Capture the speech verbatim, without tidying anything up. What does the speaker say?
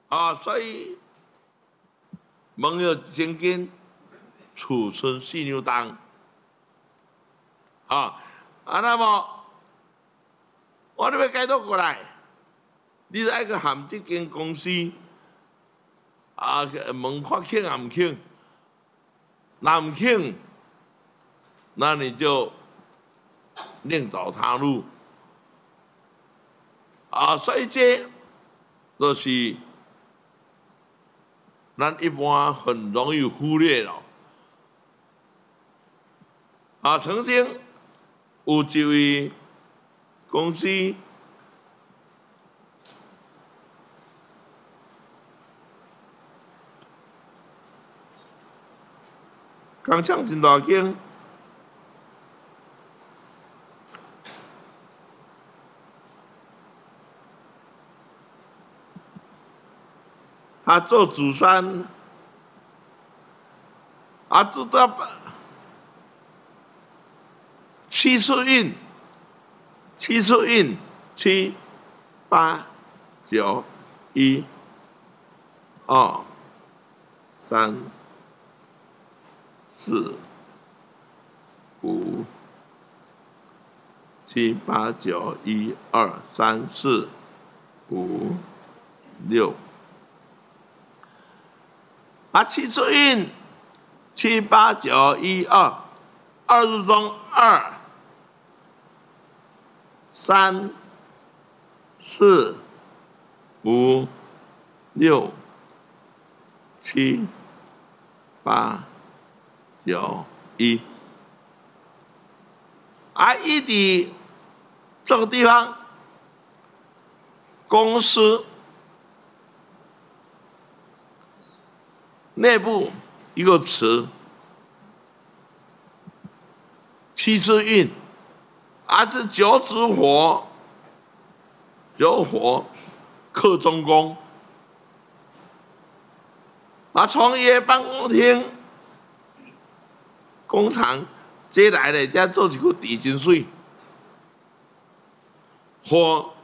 啊，所以盟友先跟储存四牛当，啊啊，那么我哋要解读过来，你是爱去含这间公司啊，门看肯啊唔肯，那唔肯，那你就另找他路啊，所以这都是咱一般很容易忽略了。啊，曾经有一位公司，工厂真大间，他做主山，啊，做到七次运，七次运，七八九一二三四五七八九一二三四五六，啊，七次运，七八九一二，二字中二。三、四、五、六、七、八、九、一。啊，一的这个地方，公司内部一个词，七次运。而是九子火，九火克中宫。啊，从业办公厅、工厂接来的，再做一个地金水，火